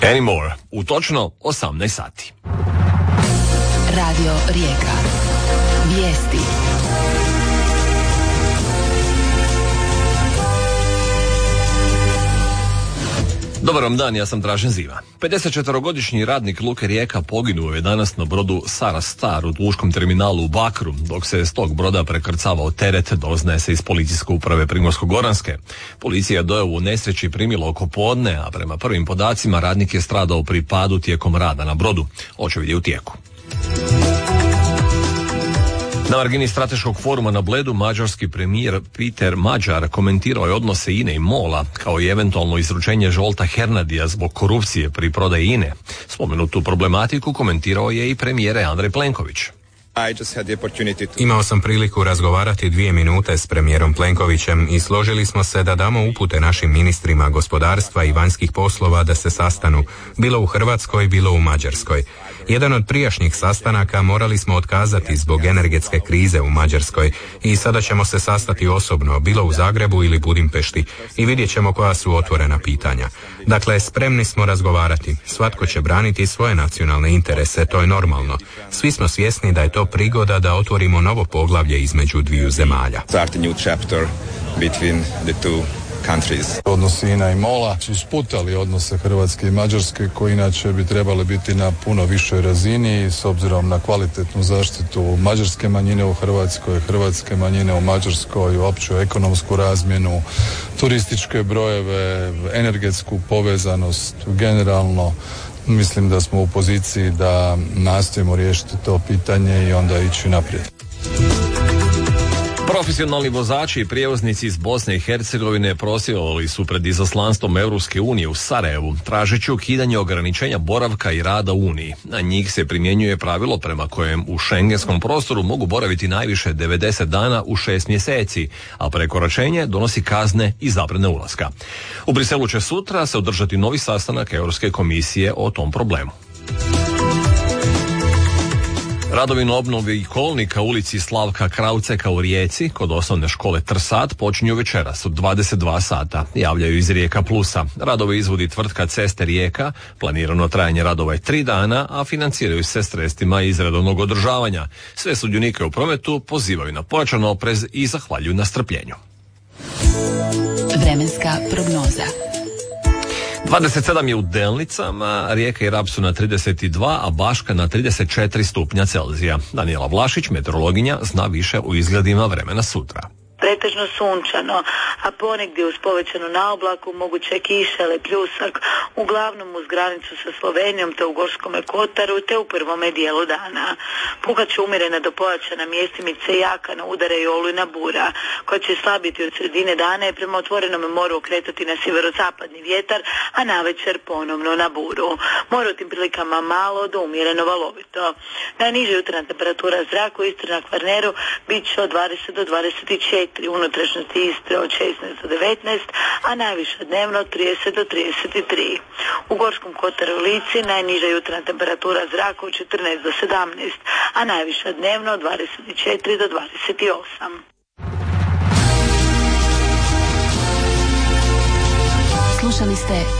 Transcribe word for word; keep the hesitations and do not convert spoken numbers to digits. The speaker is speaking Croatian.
Anymore u točno osamnaest sati. Radio Rijeka. Vijesti. Dobar vam dan, ja sam Dražen Ziva. pedesetčetverogodišnji radnik Luke Rijeka poginuo je danas na brodu Sara Star u lučkom terminalu u Bakru, dok se s tog broda prekrcavao teret, doznaje se iz policijske uprave Primorsko-goranske. Policija je dojavu o nesreći primila oko podne, a prema prvim podacima radnik je stradao pri padu tijekom rada na brodu. Očevid je u tijeku. Na margini strateškog foruma na Bledu mađarski premijer Peter Mađar komentirao je odnose I N E i MOL-a kao i eventualno izručenje Žolta Hernadija zbog korupcije pri prodaji I N E. Spomenutu problematiku komentirao je i premijer Andrej Plenković. Imao sam priliku razgovarati dvije minute s premijerom Plenkovićem i složili smo se da damo upute našim ministrima gospodarstva i vanjskih poslova da se sastanu, bilo u Hrvatskoj, bilo u Mađarskoj. Jedan od prijašnjih sastanaka morali smo otkazati zbog energetske krize u Mađarskoj i sada ćemo se sastati osobno, bilo u Zagrebu ili Budimpešti, i vidjet ćemo koja su otvorena pitanja. Dakle, spremni smo razgovarati. Svatko će braniti svoje nacionalne interese, to je normalno. Svi smo svjesni da je to prigoda da otvorimo novo poglavlje između dviju zemalja. Odnosi I N E i MOL-a su sputali odnose Hrvatske i Mađarske, koji inače bi trebali biti na puno višoj razini s obzirom na kvalitetnu zaštitu mađarske manjine u Hrvatskoj, hrvatske manjine u Mađarskoj, opću ekonomsku razmjenu, turističke brojeve, energetsku povezanost. Generalno mislim da smo u poziciji da nastojimo riješiti to pitanje i onda ići naprijed. Profesionalni vozači i prijevoznici iz Bosne i Hercegovine prosvjedovali su pred izaslanstvom Europske unije u Sarajevu, tražeći ukidanje ograničenja boravka i rada u Uniji. Na njih se primjenjuje pravilo prema kojem u šengenskom prostoru mogu boraviti najviše devedeset dana u šest mjeseci, a prekoračenje donosi kazne i zabrane ulaska. U Briselu će sutra se održati novi sastanak Europske komisije o tom problemu. Radovi na obnovi kolnika u ulici Slavka Krauceka u Rijeci kod osnovne škole Trsat počinju večeras od dvadeset dva sata, javljaju iz Rijeka Plusa. Radove izvodi tvrtka Ceste Rijeka, planirano trajanje radova je tri dana, a financiraju se sredstvima iz redovnog održavanja. Sve sudionike u prometu pozivaju na pojačan oprez i zahvaljuju na strpljenju. Vremenska prognoza. dvadeset sedam je u Delnicama, Rijeka i Rab su na trideset dva, a Baška na trideset četiri stupnja Celzija. Daniela Vlašić, meteorologinja, zna više o izgledima vremena sutra. Pretežno sunčano, a ponegdje uz povećanu naoblaku, moguće kiša ili pljusak, uglavnom uz granicu sa Slovenijom te u Gorskome Kotaru te u prvome dijelu dana. Puhat će umjerena do pojačana mjestimice jaka na udare i olujna bura, koja će slabiti od sredine dana i prema otvorenom moru okretati na sjeverozapadni vjetar, a navečer ponovno na buru. More u tim prilikama malo do umjereno valovito. Najniža jutarnja temperatura zraka u Istri na Kvarneru bit će od dvadeset do dvadeset četiri, unutrašnjosti Istre od šesnaest do devetnaest, a najviša dnevno od trideset do trideset tri. U Gorskom Kotaru i Lici najniža jutarnja temperatura zraka od četrnaest do sedamnaest, a najviša dnevno od dvadeset četiri do dvadeset osam. Slušali ste